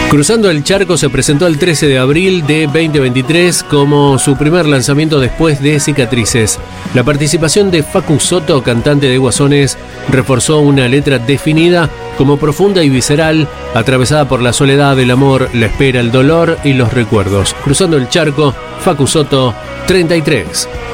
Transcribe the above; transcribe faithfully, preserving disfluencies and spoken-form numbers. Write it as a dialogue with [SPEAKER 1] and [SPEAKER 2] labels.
[SPEAKER 1] Cruzando el Charco se presentó el trece de abril de veinte veintitrés como su primer lanzamiento después de Cicatrices. La participación de Facu Soto, cantante de Guasones, reforzó una letra definida como profunda y visceral, atravesada por la soledad, el amor, la espera, el dolor y los recuerdos. Cruzando el Charco, Facu Soto, treinta y tres.